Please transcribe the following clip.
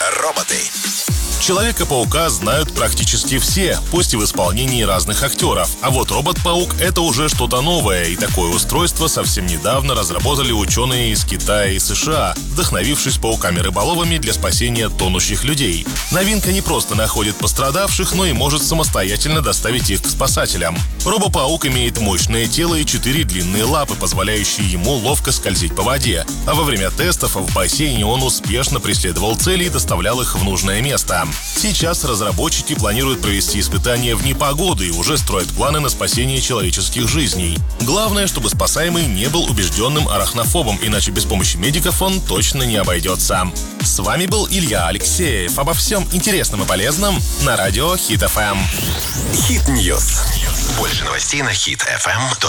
Роботы. Человека-паука знают практически все, пусть и в исполнении разных актеров. А вот робот-паук — это уже что-то новое, и такое устройство совсем недавно разработали ученые из Китая и США, вдохновившись пауками-рыболовами для спасения тонущих людей. Новинка не просто находит пострадавших, но и может самостоятельно доставить их к спасателям. Робопаук имеет мощное тело и 4 длинные лапы, позволяющие ему ловко скользить по воде. А во время тестов в бассейне он успешно преследовал цели и доставлял их в нужное место. Сейчас разработчики планируют провести испытания в непогоду и уже строят планы на спасение человеческих жизней. Главное, чтобы спасаемый не был убежденным арахнофобом, иначе без помощи медиков он точно не обойдется. С вами был Илья Алексеев. Обо всем интересном и полезном на радио Хит FM. Хит Ньюс. Больше новостей на hitfm.by.